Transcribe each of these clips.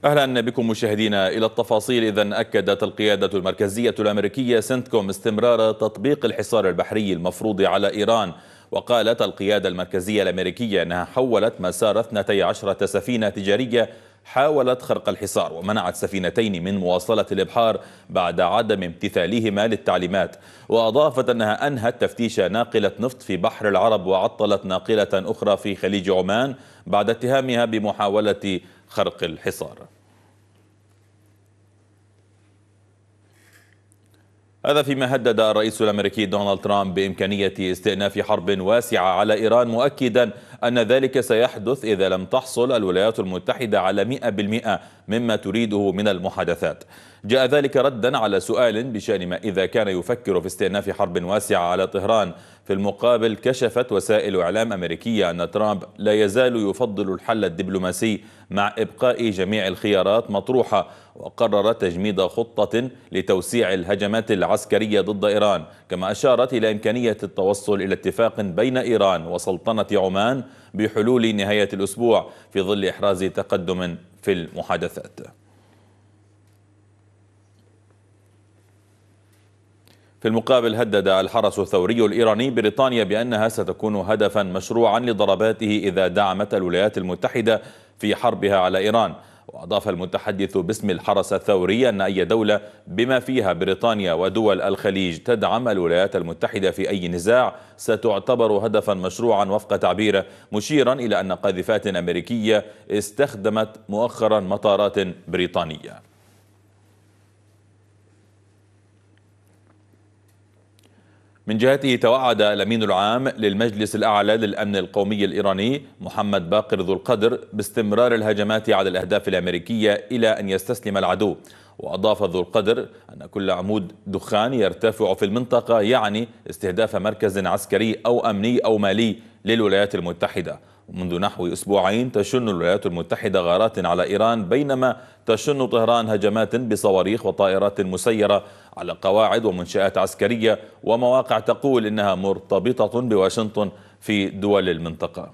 أهلا بكم مشاهدينا إلى التفاصيل. إذن أكدت القيادة المركزية الأمريكية سنتكوم استمرار تطبيق الحصار البحري المفروض على إيران. وقالت القيادة المركزية الأمريكية أنها حولت مسار 12 سفينة تجارية حاولت خرق الحصار، ومنعت سفينتين من مواصلة الإبحار بعد عدم امتثالهما للتعليمات. وأضافت أنها أنهت تفتيش ناقلة نفط في بحر العرب، وعطلت ناقلة أخرى في خليج عمان بعد اتهامها بمحاولة خرق الحصار. هذا فيما هدد الرئيس الأمريكي دونالد ترامب بإمكانية استئناف حرب واسعة على إيران، مؤكدا أن ذلك سيحدث إذا لم تحصل الولايات المتحدة على 100% مما تريده من المحادثات. جاء ذلك ردا على سؤال بشأن ما إذا كان يفكر في استئناف حرب واسعة على طهران. في المقابل، كشفت وسائل إعلام أمريكية أن ترامب لا يزال يفضل الحل الدبلوماسي مع إبقاء جميع الخيارات مطروحة، وقرر تجميد خطة لتوسيع الهجمات العسكرية ضد إيران. كما أشارت إلى إمكانية التوصل إلى اتفاق بين إيران وسلطنة عمان بحلول نهاية الأسبوع في ظل إحراز تقدم في المحادثات. في المقابل، هدد الحرس الثوري الإيراني بريطانيا بأنها ستكون هدفا مشروعا لضرباته إذا دعمت الولايات المتحدة في حربها على إيران. وأضاف المتحدث باسم الحرس الثوري أن أي دولة بما فيها بريطانيا ودول الخليج تدعم الولايات المتحدة في أي نزاع ستعتبر هدفا مشروعا وفق تعبيره، مشيرا إلى أن قاذفات أمريكية استخدمت مؤخرا مطارات بريطانية. من جهته، توعد الأمين العام للمجلس الأعلى للأمن القومي الإيراني محمد باقر ذو القدر باستمرار الهجمات على الأهداف الأمريكية إلى أن يستسلم العدو. وأضاف ذو القدر أن كل عمود دخان يرتفع في المنطقة يعني استهداف مركز عسكري أو أمني أو مالي للولايات المتحدة. ومنذ نحو أسبوعين تشن الولايات المتحدة غارات على إيران، بينما تشن طهران هجمات بصواريخ وطائرات مسيرة على قواعد ومنشآت عسكرية ومواقع تقول إنها مرتبطة بواشنطن في دول المنطقة.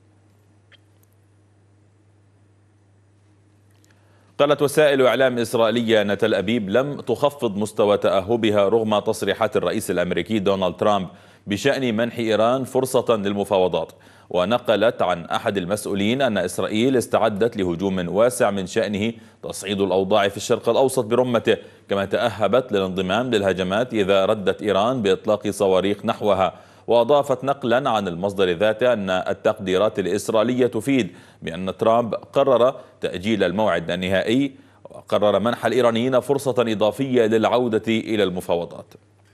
قالت وسائل إعلام إسرائيلية أن تل أبيب لم تخفض مستوى تأهبها رغم تصريحات الرئيس الأمريكي دونالد ترامب بشأن منح إيران فرصة للمفاوضات. ونقلت عن أحد المسؤولين أن إسرائيل استعدت لهجوم واسع من شأنه تصعيد الأوضاع في الشرق الأوسط برمته، كما تأهبت للانضمام للهجمات إذا ردت إيران بإطلاق صواريخ نحوها. وأضافت نقلا عن المصدر ذاته أن التقديرات الإسرائيلية تفيد بأن ترامب قرر تأجيل الموعد النهائي، وقرر منح الإيرانيين فرصة إضافية للعودة إلى المفاوضات.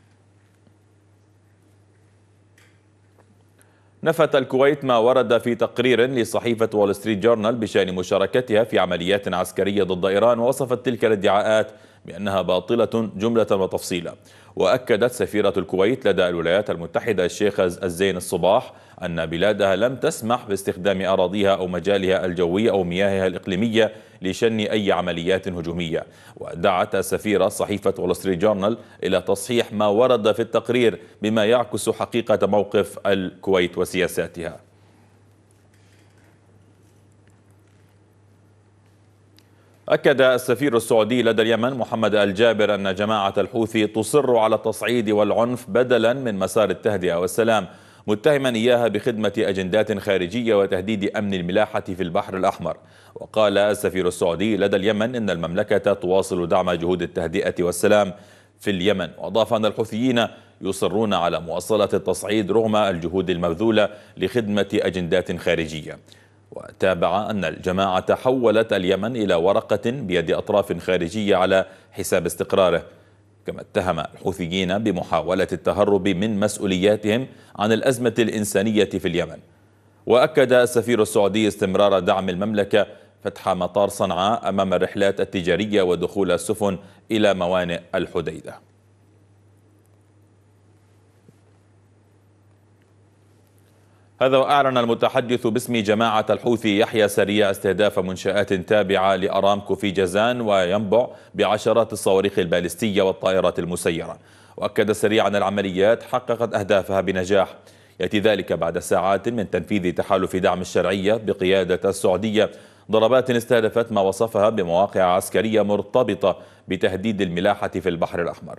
نفت الكويت ما ورد في تقرير لصحيفة وول ستريت جورنال بشأن مشاركتها في عمليات عسكرية ضد إيران، ووصفت تلك الادعاءات بأنها باطلة جملة وتفصيلا. وأكدت سفيرة الكويت لدى الولايات المتحدة الشيخ الزين الصباح أن بلادها لم تسمح باستخدام أراضيها أو مجالها الجوي أو مياهها الإقليمية لشن أي عمليات هجومية. ودعت السفيرة صحيفة وول ستريت جورنال إلى تصحيح ما ورد في التقرير بما يعكس حقيقة موقف الكويت وسياساتها. أكد السفير السعودي لدى اليمن محمد الجابر أن جماعة الحوثي تصر على التصعيد والعنف بدلا من مسار التهدئة والسلام، متهما إياها بخدمة أجندات خارجية وتهديد أمن الملاحة في البحر الأحمر. وقال السفير السعودي لدى اليمن إن المملكة تواصل دعم جهود التهدئة والسلام في اليمن. وأضاف أن الحوثيين يصرون على مواصلة التصعيد رغم الجهود المبذولة لخدمة أجندات خارجية. وتابع أن الجماعة حولت اليمن إلى ورقة بيد أطراف خارجية على حساب استقراره. كما اتهم الحوثيين بمحاولة التهرب من مسؤولياتهم عن الأزمة الإنسانية في اليمن. وأكد السفير السعودي استمرار دعم المملكة فتح مطار صنعاء أمام الرحلات التجارية ودخول السفن إلى موانئ الحديدة. هذا وأعلن المتحدث باسم جماعة الحوثي يحيى سريع استهداف منشآت تابعة لأرامكو في جازان وينبع بعشرات الصواريخ البالستية والطائرات المسيرة. وأكد سريع أن العمليات حققت أهدافها بنجاح. يأتي ذلك بعد ساعات من تنفيذ تحالف دعم الشرعية بقيادة السعودية ضربات استهدفت ما وصفها بمواقع عسكرية مرتبطة بتهديد الملاحة في البحر الأحمر.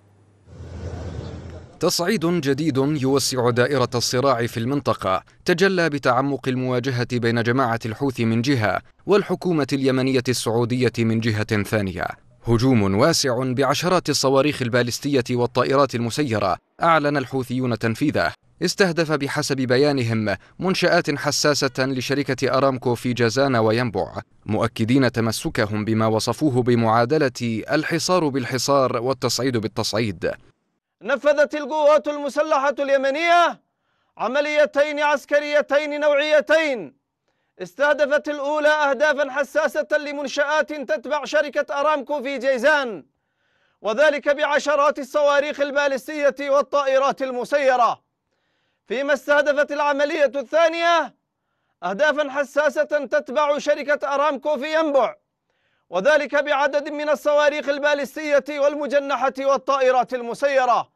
تصعيد جديد يوسع دائرة الصراع في المنطقة تجلى بتعمق المواجهة بين جماعة الحوثي من جهة والحكومة اليمنية السعودية من جهة ثانية. هجوم واسع بعشرات الصواريخ البالستية والطائرات المسيرة أعلن الحوثيون تنفيذه، استهدف بحسب بيانهم منشآت حساسة لشركة أرامكو في جازان وينبع، مؤكدين تمسكهم بما وصفوه بمعادلة الحصار بالحصار والتصعيد بالتصعيد. نفذت القوات المسلحة اليمنية عمليتين عسكريتين نوعيتين، استهدفت الأولى أهدافا حساسة لمنشآت تتبع شركة أرامكو في جيزان، وذلك بعشرات الصواريخ البالستية والطائرات المسيرة، فيما استهدفت العملية الثانية أهدافا حساسة تتبع شركة أرامكو في ينبع، وذلك بعدد من الصواريخ البالستية والمجنحة والطائرات المسيرة،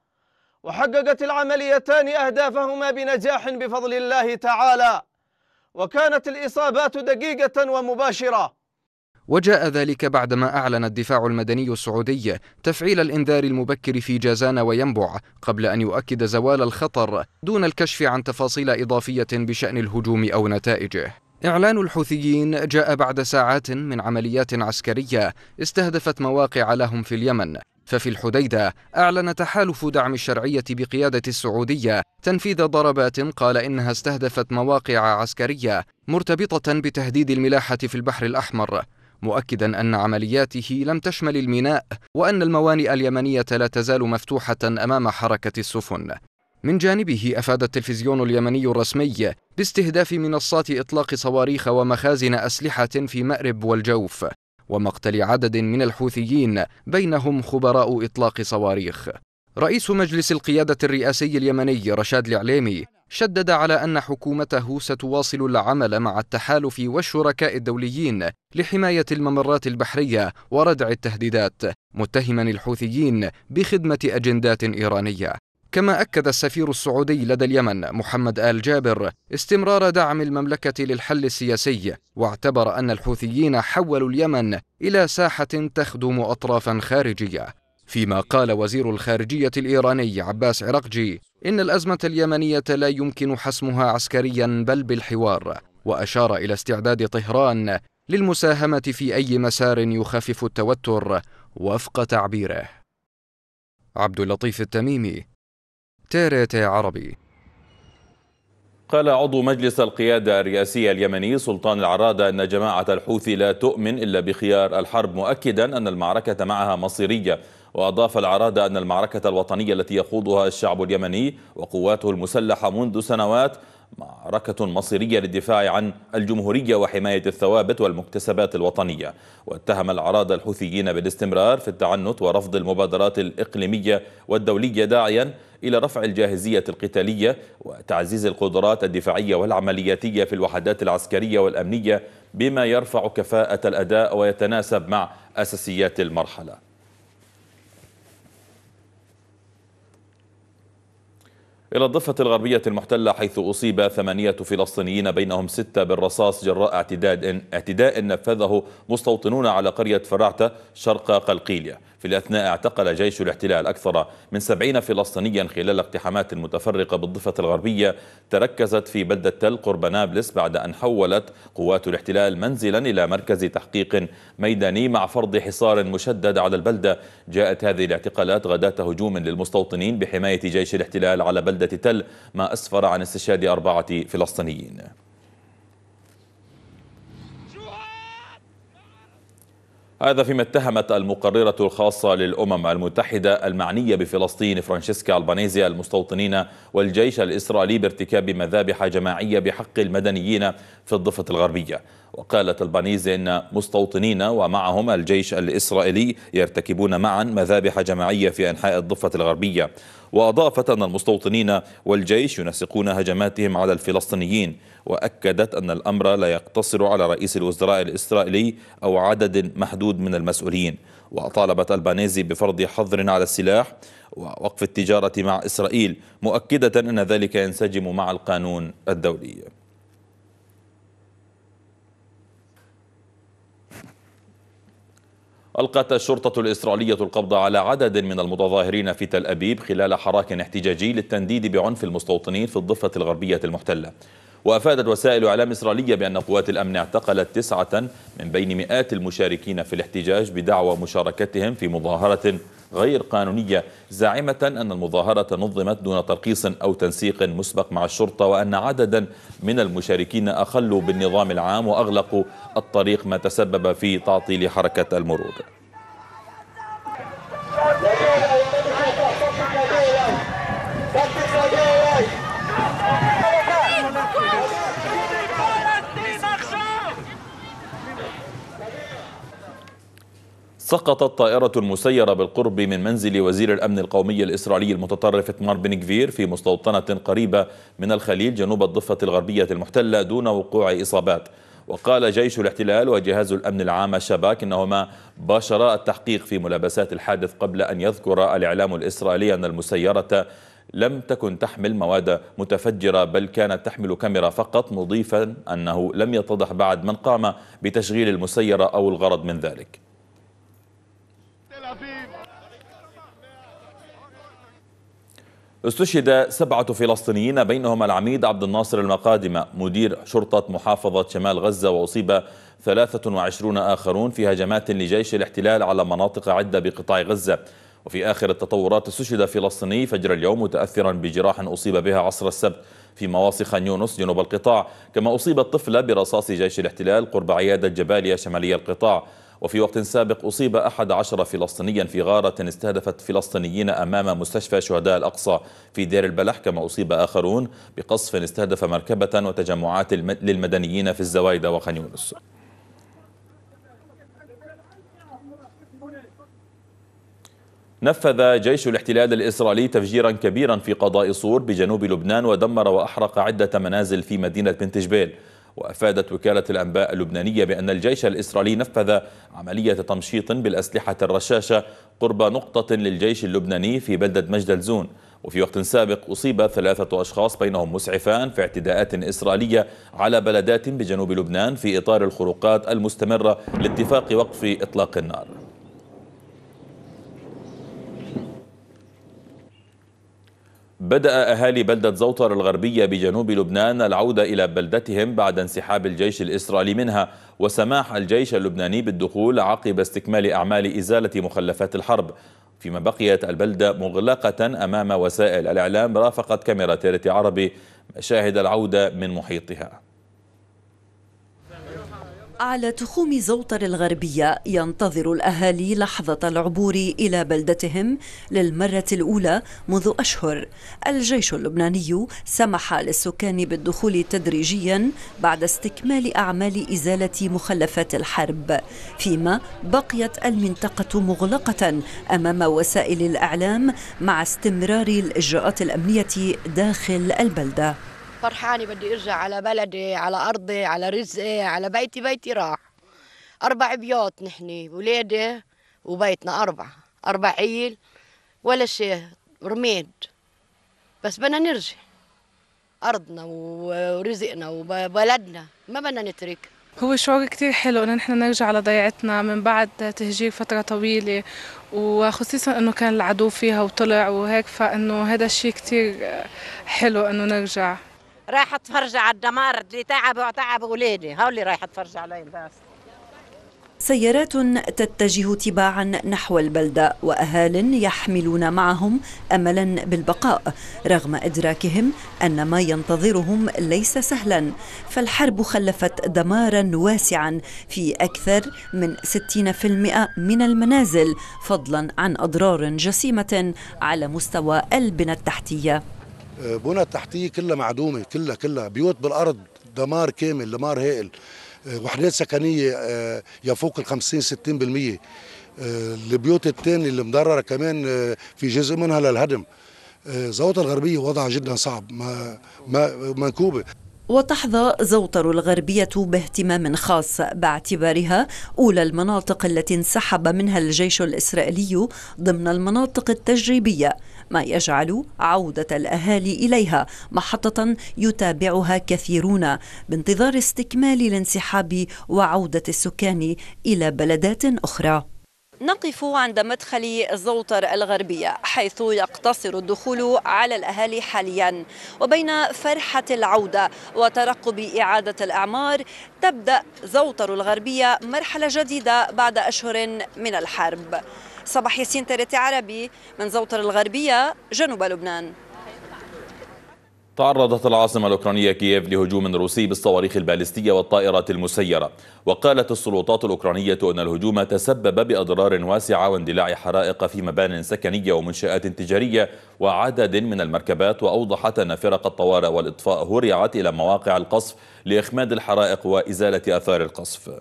وحققت العمليتان أهدافهما بنجاح بفضل الله تعالى، وكانت الإصابات دقيقة ومباشرة. وجاء ذلك بعدما أعلن الدفاع المدني السعودي تفعيل الإنذار المبكر في جازان وينبع قبل أن يؤكد زوال الخطر دون الكشف عن تفاصيل إضافية بشأن الهجوم أو نتائجه. إعلان الحوثيين جاء بعد ساعات من عمليات عسكرية استهدفت مواقع لهم في اليمن، ففي الحديدة أعلن تحالف دعم الشرعية بقيادة السعودية تنفيذ ضربات قال إنها استهدفت مواقع عسكرية مرتبطة بتهديد الملاحة في البحر الأحمر، مؤكدا أن عملياته لم تشمل الميناء وأن الموانئ اليمنية لا تزال مفتوحة أمام حركة السفن. من جانبه أفاد التلفزيون اليمني الرسمي باستهداف منصات إطلاق صواريخ ومخازن أسلحة في مأرب والجوف، ومقتل عدد من الحوثيين بينهم خبراء إطلاق صواريخ. رئيس مجلس القيادة الرئاسي اليمني رشاد العليمي شدد على أن حكومته ستواصل العمل مع التحالف والشركاء الدوليين لحماية الممرات البحرية وردع التهديدات، متهما الحوثيين بخدمة أجندات إيرانية. كما أكد السفير السعودي لدى اليمن محمد آل جابر استمرار دعم المملكة للحل السياسي، واعتبر أن الحوثيين حولوا اليمن إلى ساحة تخدم أطرافا خارجية. فيما قال وزير الخارجية الإيراني عباس عراقجي إن الأزمة اليمنية لا يمكن حسمها عسكريا بل بالحوار، وأشار إلى استعداد طهران للمساهمة في أي مسار يخفف التوتر وفق تعبيره. عبد اللطيف التميمي، TRT عربي. قال عضو مجلس القيادة الرئاسية اليمني سلطان العرادة أن جماعة الحوثي لا تؤمن إلا بخيار الحرب، مؤكدا أن المعركة معها مصيرية. وأضاف العرادة أن المعركة الوطنية التي يخوضها الشعب اليمني وقواته المسلحة منذ سنوات معركة مصيرية للدفاع عن الجمهورية وحماية الثوابت والمكتسبات الوطنية. واتهم العرادة الحوثيين بالاستمرار في التعنت ورفض المبادرات الإقليمية والدولية، داعيا إلى رفع الجاهزية القتالية وتعزيز القدرات الدفاعية والعملياتية في الوحدات العسكرية والأمنية بما يرفع كفاءة الأداء ويتناسب مع أساسيات المرحلة. إلى الضفة الغربية المحتلة، حيث أصيب 8 فلسطينيين بينهم 6 بالرصاص جراء اعتداء نفذه مستوطنون على قرية فرعتة شرق قلقيلية. في الأثناء اعتقل جيش الاحتلال أكثر من 70 فلسطينيا خلال اقتحامات متفرقة بالضفة الغربية تركزت في بلدة تل قرب نابلس، بعد أن حولت قوات الاحتلال منزلا إلى مركز تحقيق ميداني مع فرض حصار مشدد على البلدة. جاءت هذه الاعتقالات غداة هجوم للمستوطنين بحماية جيش الاحتلال على بلدة تل، ما أسفر عن استشهاد 4 فلسطينيين. هذا فيما اتهمت المقررة الخاصة للأمم المتحدة المعنية بفلسطين فرانشيسكا ألبانيزي المستوطنين والجيش الإسرائيلي بارتكاب مذابح جماعية بحق المدنيين في الضفة الغربية. وقالت ألبانيزي إن مستوطنين ومعهم الجيش الإسرائيلي يرتكبون معا مذابح جماعية في أنحاء الضفة الغربية. وأضافت أن المستوطنين والجيش ينسقون هجماتهم على الفلسطينيين، وأكدت أن الأمر لا يقتصر على رئيس الوزراء الإسرائيلي أو عدد محدود من المسؤولين. وطالبت ألبانيزي بفرض حظر على السلاح ووقف التجارة مع إسرائيل، مؤكدة أن ذلك ينسجم مع القانون الدولي. ألقت الشرطة الإسرائيلية القبض على عدد من المتظاهرين في تل أبيب خلال حراك احتجاجي للتنديد بعنف المستوطنين في الضفة الغربية المحتلة. وأفادت وسائل إعلام إسرائيلية بأن قوات الأمن اعتقلت 9 من بين مئات المشاركين في الاحتجاج بدعوى مشاركتهم في مظاهرة غير قانونية، زاعمة أن المظاهرة نظمت دون ترخيص أو تنسيق مسبق مع الشرطة، وأن عددا من المشاركين أخلوا بالنظام العام وأغلقوا الطريق، ما تسبب في تعطيل حركة المرور. سقطت طائرة مسيرة بالقرب من منزل وزير الأمن القومي الإسرائيلي المتطرف إتمار بن غفير في مستوطنة قريبة من الخليل جنوب الضفة الغربية المحتلة دون وقوع إصابات. وقال جيش الاحتلال وجهاز الأمن العام الشباك إنهما باشرا التحقيق في ملابسات الحادث، قبل أن يذكر الإعلام الإسرائيلي أن المسيرة لم تكن تحمل مواد متفجرة بل كانت تحمل كاميرا فقط، مضيفا أنه لم يتضح بعد من قام بتشغيل المسيرة أو الغرض من ذلك. استشهد 7 فلسطينيين بينهم العميد عبد الناصر المقادمة مدير شرطة محافظة شمال غزة، وأصيب 23 آخرون في هجمات لجيش الاحتلال على مناطق عدة بقطاع غزة. وفي آخر التطورات استشهد فلسطيني فجر اليوم متأثرا بجراح أصيب بها عصر السبت في مواصي خان يونس جنوب القطاع، كما أصيبت طفلة برصاص جيش الاحتلال قرب عيادة جباليا شمالي القطاع. وفي وقت سابق أصيب 11 فلسطينيا في غارة استهدفت فلسطينيين أمام مستشفى شهداء الأقصى في دير البلح، كما أصيب آخرون بقصف استهدف مركبة وتجمعات للمدنيين في الزوايدة وخان يونس. نفذ جيش الاحتلال الإسرائيلي تفجيرا كبيرا في قضاء صور بجنوب لبنان ودمر وأحرق عدة منازل في مدينة بنت جبيل. وأفادت وكالة الأنباء اللبنانية بأن الجيش الإسرائيلي نفذ عملية تمشيط بالأسلحة الرشاشة قرب نقطة للجيش اللبناني في بلدة مجد الزون. وفي وقت سابق أصيب 3 أشخاص بينهم مسعفان في اعتداءات إسرائيلية على بلدات بجنوب لبنان في إطار الخروقات المستمرة لاتفاق وقف إطلاق النار. بدأ أهالي بلدة زوطر الغربية بجنوب لبنان العودة إلى بلدتهم بعد انسحاب الجيش الإسرائيلي منها، وسماح الجيش اللبناني بالدخول عقب استكمال أعمال إزالة مخلفات الحرب، فيما بقيت البلدة مغلقة أمام وسائل الإعلام. رافقت كاميرا تيرت عربي مشاهد العودة من محيطها. على تخوم زوطر الغربية ينتظر الأهالي لحظة العبور إلى بلدتهم للمرة الأولى منذ أشهر. الجيش اللبناني سمح للسكان بالدخول تدريجيا بعد استكمال أعمال إزالة مخلفات الحرب، فيما بقيت المنطقة مغلقة أمام وسائل الإعلام مع استمرار الإجراءات الأمنية داخل البلدة. فرحانة، بدي ارجع على بلدي، على ارضي، على رزقي، على بيتي راح. 4 بيوت نحن، ولادي وبيتنا 4 عيل ولا شيء، رميد. بس بدنا نرجع ارضنا ورزقنا وبلدنا، ما بدنا نترك. هو شعور كتير حلو إن نحن نرجع على ضيعتنا من بعد تهجير فترة طويلة، وخصيصا إنه كان العدو فيها وطلع وهيك، فإنه هذا الشيء كتير حلو إنه نرجع. رايحة اتفرج على الدمار اللي تعب ولادي، هولي رايحة اتفرج عليهم بس. سيارات تتجه تباعا نحو البلدة، وأهال يحملون معهم أملا بالبقاء رغم إدراكهم أن ما ينتظرهم ليس سهلا، فالحرب خلفت دمارا واسعا في أكثر من 60% من المنازل، فضلا عن أضرار جسيمة على مستوى البنى التحتية. بنى التحتية كلها معدومة، كلها بيوت بالأرض، دمار كامل، دمار هائل. وحدات سكنية يفوق 50-60%. البيوت الثانية اللي مضررة كمان في جزء منها للهدم. زوطر الغربية وضعها جدا صعب، منكوبة. وتحظى زوطر الغربية باهتمام خاص باعتبارها أولى المناطق التي انسحب منها الجيش الإسرائيلي ضمن المناطق التجريبية، ما يجعل عودة الأهالي إليها محطة يتابعها كثيرون بانتظار استكمال الانسحاب وعودة السكان إلى بلدات أخرى. نقف عند مدخل زوطر الغربية، حيث يقتصر الدخول على الأهالي حاليا. وبين فرحة العودة وترقب إعادة الأعمار، تبدأ زوطر الغربية مرحلة جديدة بعد أشهر من الحرب. صباح ياسين، ترتي عربي، من زوطر الغربية جنوب لبنان. تعرضت العاصمة الأوكرانية كييف لهجوم روسي بالصواريخ البالستية والطائرات المسيرة، وقالت السلطات الأوكرانية أن الهجوم تسبب بأضرار واسعة واندلاع حرائق في مبان سكنية ومنشآت تجارية وعدد من المركبات، وأوضحت أن فرق الطوارئ والإطفاء هرعت إلى مواقع القصف لإخماد الحرائق وإزالة آثار القصف.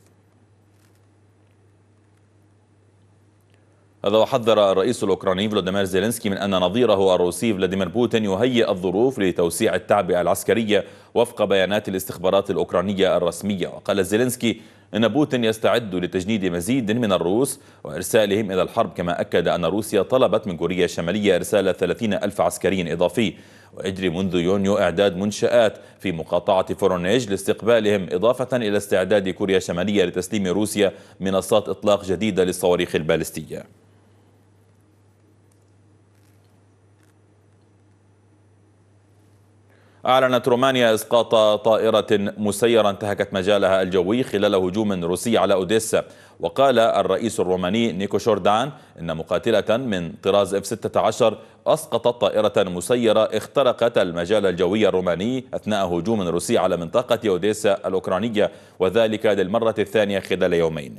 هذا وحذر الرئيس الأوكراني فلوديمير زيلينسكي من أن نظيره الروسي فلاديمير بوتين يهيئ الظروف لتوسيع التعبئة العسكرية وفق بيانات الاستخبارات الأوكرانية الرسمية. وقال زيلينسكي أن بوتين يستعد لتجنيد مزيد من الروس وإرسالهم إلى الحرب، كما أكد أن روسيا طلبت من كوريا الشمالية إرسال 30,000 عسكري إضافي. ويجري منذ يونيو إعداد منشآت في مقاطعة فورونيج لاستقبالهم، إضافة إلى استعداد كوريا الشمالية لتسليم روسيا منصات إطلاق جديدة للصواريخ البالستية. أعلنت رومانيا إسقاط طائرة مسيرة انتهكت مجالها الجوي خلال هجوم روسي على أوديسا. وقال الرئيس الروماني نيكو شوردان إن مقاتلة من طراز F-16 أسقطت طائرة مسيرة اخترقت المجال الجوي الروماني أثناء هجوم روسي على منطقة أوديسا الأوكرانية، وذلك للمرة الثانية خلال يومين.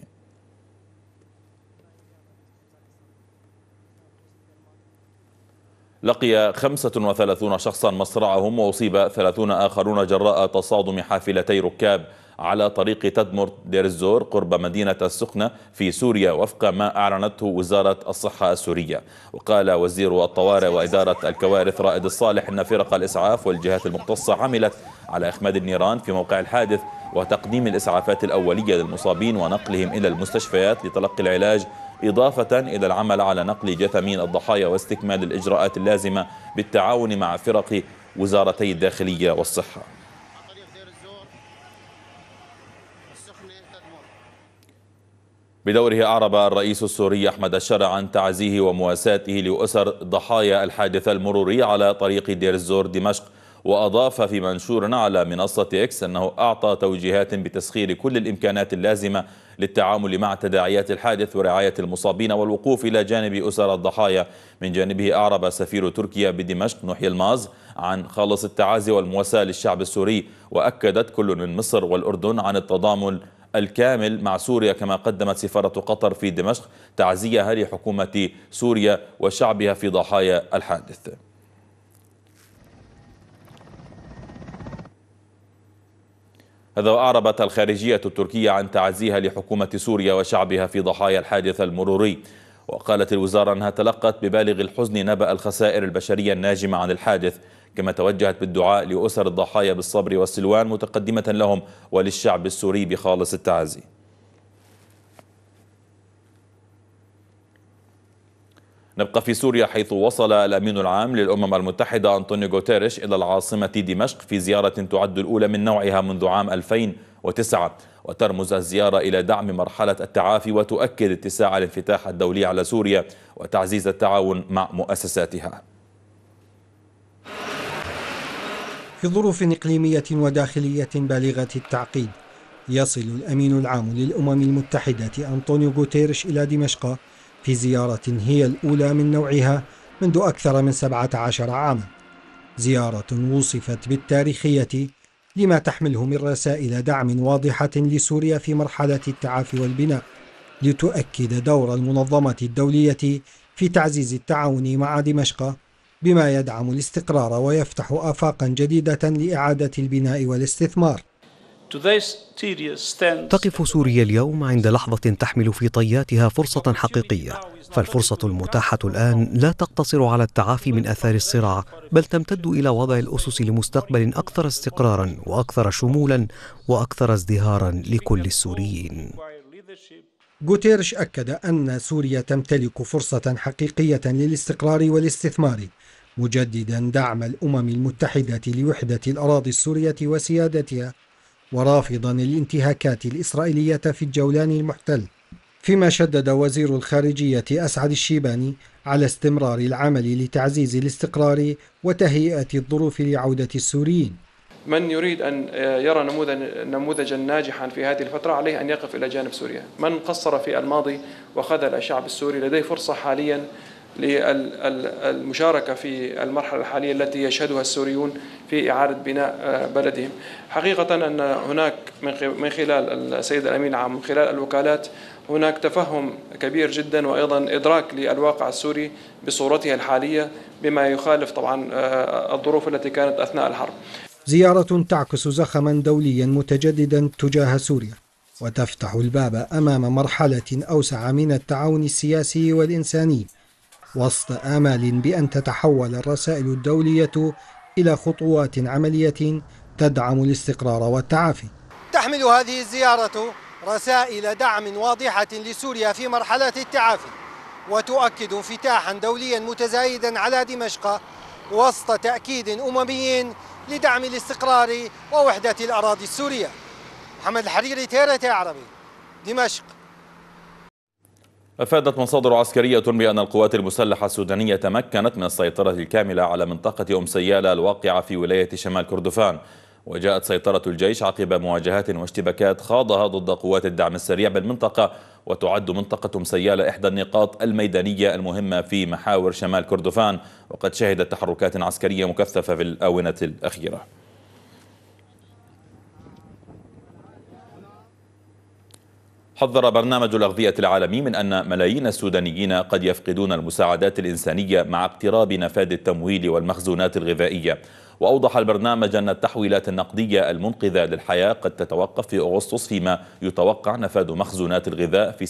لقي 35 شخصا مصرعهم وأصيب 30 آخرون جراء تصادم حافلتي ركاب على طريق تدمر دير الزور قرب مدينة السخنة في سوريا، وفق ما أعلنته وزارة الصحة السورية. وقال وزير الطوارئ وإدارة الكوارث رائد الصالح أن فرق الإسعاف والجهات المختصة عملت على إخماد النيران في موقع الحادث وتقديم الإسعافات الأولية للمصابين ونقلهم إلى المستشفيات لتلقي العلاج، إضافة إلى العمل على نقل جثمين الضحايا واستكمال الإجراءات اللازمة بالتعاون مع فرق وزارتي الداخلية والصحة. بدوره أعرب الرئيس السوري أحمد الشرع عن تعزيه ومواساته لأسر ضحايا الحادث المروري على طريق دير الزور دمشق، وأضاف في منشور على منصة إكس أنه أعطى توجيهات بتسخير كل الإمكانات اللازمة للتعامل مع تداعيات الحادث ورعاية المصابين والوقوف إلى جانب أسر الضحايا. من جانبه أعرب سفير تركيا بدمشق نوحي الماز عن خالص التعازي والمواساة للشعب السوري، وأكدت كل من مصر والأردن عن التضامن الكامل مع سوريا، كما قدمت سفارة قطر في دمشق تعزيها لحكومة سوريا وشعبها في ضحايا الحادث. هذا وأعربت الخارجية التركية عن تعزيها لحكومة سوريا وشعبها في ضحايا الحادث المروري. وقالت الوزارة أنها تلقت ببالغ الحزن نبأ الخسائر البشرية الناجمة عن الحادث، كما توجهت بالدعاء لأسر الضحايا بالصبر والسلوان، متقدمة لهم وللشعب السوري بخالص التعازي. نبقى في سوريا، حيث وصل الأمين العام للأمم المتحدة أنطونيو غوتيريش إلى العاصمة دمشق في زيارة تعد الأولى من نوعها منذ عام 2009، وترمز الزيارة إلى دعم مرحلة التعافي وتؤكد اتساع الانفتاح الدولي على سوريا وتعزيز التعاون مع مؤسساتها. في ظروف إقليمية وداخلية بالغة التعقيد، يصل الأمين العام للأمم المتحدة أنطونيو غوتيريش إلى دمشق في زيارة هي الأولى من نوعها منذ أكثر من 17 عاما، زيارة وصفت بالتاريخية لما تحمله من رسائل دعم واضحة لسوريا في مرحلة التعافي والبناء، لتؤكد دور المنظمة الدولية في تعزيز التعاون مع دمشق بما يدعم الاستقرار ويفتح آفاقا جديدة لإعادة البناء والاستثمار. تقف سوريا اليوم عند لحظة تحمل في طياتها فرصة حقيقية، فالفرصة المتاحة الآن لا تقتصر على التعافي من آثار الصراع، بل تمتد إلى وضع الأسس لمستقبل أكثر استقرارا وأكثر شمولا وأكثر ازدهارا لكل السوريين. غوتيريش أكد أن سوريا تمتلك فرصة حقيقية للاستقرار والاستثمار، مجددا دعم الأمم المتحدة لوحدة الأراضي السورية وسيادتها، ورافضا الانتهاكات الإسرائيلية في الجولان المحتل. فيما شدد وزير الخارجية أسعد الشيباني على استمرار العمل لتعزيز الاستقرار وتهيئة الظروف لعودة السوريين. من يريد أن يرى نموذجا ناجحا في هذه الفترة عليه أن يقف إلى جانب سوريا. من قصر في الماضي وخذل الشعب السوري لديه فرصة حاليا للمشاركة في المرحلة الحالية التي يشهدها السوريون في إعادة بناء بلدهم. حقيقة أن هناك من خلال السيد الأمين العام من خلال الوكالات هناك تفهم كبير جدا وأيضا إدراك للواقع السوري بصورتها الحالية بما يخالف طبعا الظروف التي كانت أثناء الحرب. زيارة تعكس زخما دوليا متجددا تجاه سوريا وتفتح الباب أمام مرحلة أوسع من التعاون السياسي والإنساني وسط آمال بأن تتحول الرسائل الدولية إلى خطوات عملية تدعم الاستقرار والتعافي. تحمل هذه الزيارة رسائل دعم واضحة لسوريا في مرحلة التعافي وتؤكد انفتاحا دوليا متزايدا على دمشق وسط تأكيد أممي لدعم الاستقرار ووحدة الأراضي السورية. محمد الحريري، TRT عربي، دمشق. أفادت مصادر عسكرية بأن القوات المسلحة السودانية تمكنت من السيطرة الكاملة على منطقة أم سيالة الواقعة في ولاية شمال كردفان، وجاءت سيطرة الجيش عقب مواجهات واشتباكات خاضها ضد قوات الدعم السريع بالمنطقة، وتعد منطقة أم سيالة إحدى النقاط الميدانية المهمة في محاور شمال كردفان، وقد شهدت تحركات عسكرية مكثفة في الآونة الأخيرة. حذر برنامج الأغذية العالمي من أن ملايين السودانيين قد يفقدون المساعدات الإنسانية مع اقتراب نفاذ التمويل والمخزونات الغذائية. وأوضح البرنامج أن التحويلات النقدية المنقذة للحياة قد تتوقف في أغسطس، فيما يتوقع نفاذ مخزونات الغذاء في